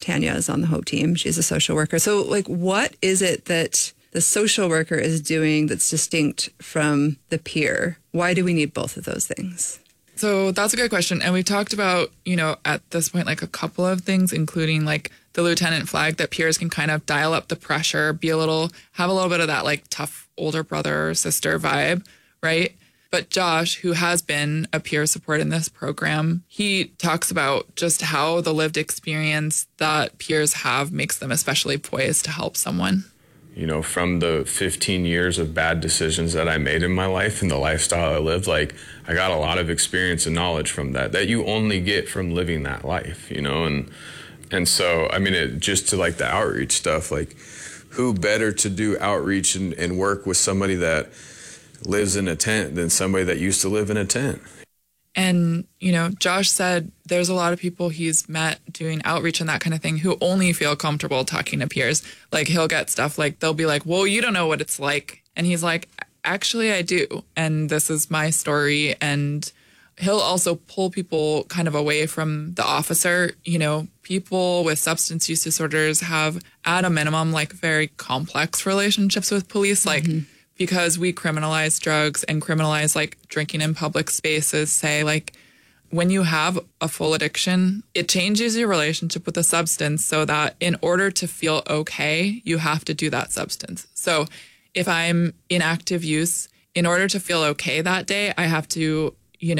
Tanya is on the Hope team. She's a social worker. So, like, what is it that the social worker is doing that's distinct from the peer? Why do we need both of those things? So that's a good question. And we talked about, at this point, like a couple of things, including like the lieutenant flag, that peers can kind of dial up the pressure, have a little bit of that like tough older brother or sister vibe, right? But Josh, who has been a peer support in this program, he talks about just how the lived experience that peers have makes them especially poised to help someone. From the 15 years of bad decisions that I made in my life and the lifestyle I lived, like, I got a lot of experience and knowledge from that you only get from living that life, and so, I mean, just to like the outreach stuff, like, who better to do outreach and work with somebody that lives in a tent than somebody that used to live in a tent? And, Josh said there's a lot of people he's met doing outreach and that kind of thing who only feel comfortable talking to peers. Like, he'll get stuff like, they'll be like, well, you don't know what it's like. And he's like, actually, I do. And this is my story. And he'll also pull people kind of away from the officer. People with substance use disorders have, at a minimum, like very complex relationships with police. Like, because we criminalize drugs and criminalize like drinking in public spaces, say like when you have a full addiction, it changes your relationship with the substance so that in order to feel okay, you have to do that substance. So if I'm in active use, in order to feel okay that day, I have to,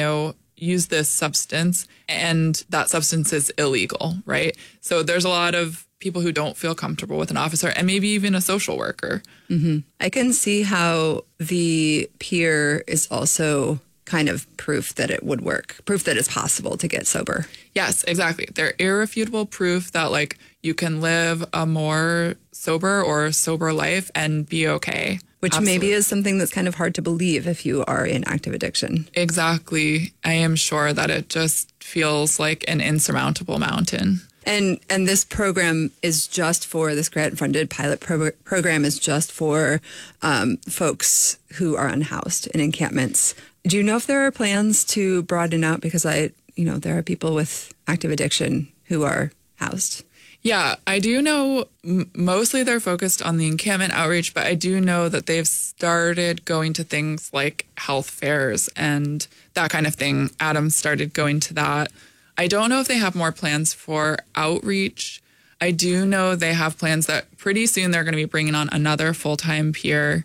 use this substance, and that substance is illegal, right? So there's a lot of people who don't feel comfortable with an officer and maybe even a social worker. I can see how the peer is also kind of proof that it would work, proof that it's possible to get sober. Yes, exactly. They're irrefutable proof that like you can live a more sober life and be okay. Which Absolutely. Maybe is something that's kind of hard to believe if you are in active addiction. Exactly. I am sure that it just feels like an insurmountable mountain. And this program is just for, this grant-funded pilot program is just for folks who are unhoused in encampments. Do you know if there are plans to broaden out? Because there are people with active addiction who are housed. Yeah, I do know mostly they're focused on the encampment outreach, but I do know that they've started going to things like health fairs and that kind of thing. Adam started going to that. I don't know if they have more plans for outreach. I do know they have plans that pretty soon they're going to be bringing on another full-time peer,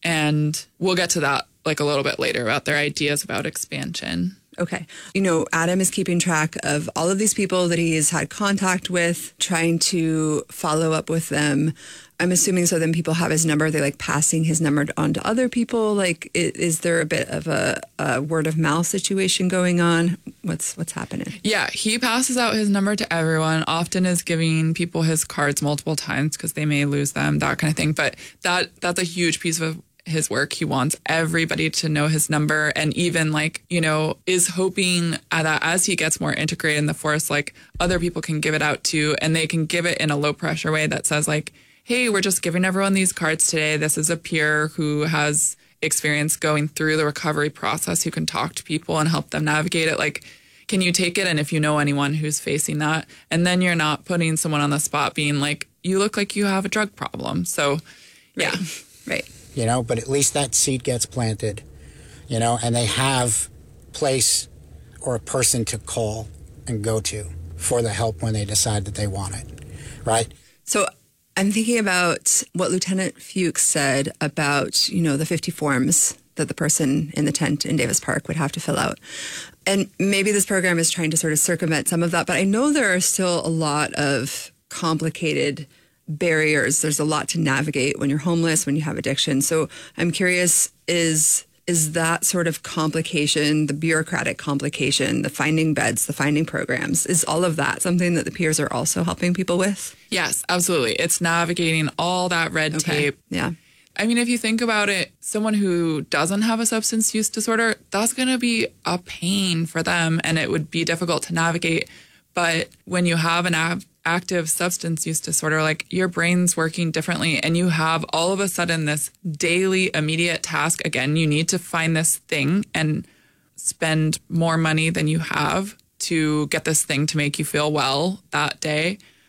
and we'll get to that like a little bit later about their ideas about expansion. Okay. Adam is keeping track of all of these people that he's had contact with, trying to follow up with them. I'm assuming so then people have his number. Are they like passing his number on to other people? Like, is there a bit of a word of mouth situation going on? What's happening? Yeah, he passes out his number to everyone, often is giving people his cards multiple times because they may lose them, that kind of thing. But that's a huge piece of his work. He wants everybody to know his number, and even is hoping that as he gets more integrated in the force, like other people can give it out too, and they can give it in a low pressure way that says like, hey, we're just giving everyone these cards today. This is a peer who has experience going through the recovery process, who can talk to people and help them navigate it. Like, can you take it? And if you know anyone who's facing that, and then you're not putting someone on the spot being like, you look like you have a drug problem. So yeah. Right. But at least that seed gets planted, and they have place or a person to call and go to for the help when they decide that they want it, right? So I'm thinking about what Lieutenant Fuchs said about, the 50 forms that the person in the tent in Davis Park would have to fill out. And maybe this program is trying to sort of circumvent some of that, but I know there are still a lot of complicated barriers. There's a lot to navigate when you're homeless, when you have addiction. So I'm curious, is that sort of complication, the bureaucratic complication, the finding beds, the finding programs, is all of that something that the peers are also helping people with? Yes, absolutely. It's navigating all that red tape. Yeah. I mean, if you think about it, someone who doesn't have a substance use disorder, that's going to be a pain for them, and it would be difficult to navigate. But when you have an active substance use disorder, like your brain's working differently, and you have all of a sudden this daily immediate task. Again, you need to find this thing and spend more money than you have to get this thing to make you feel well that day.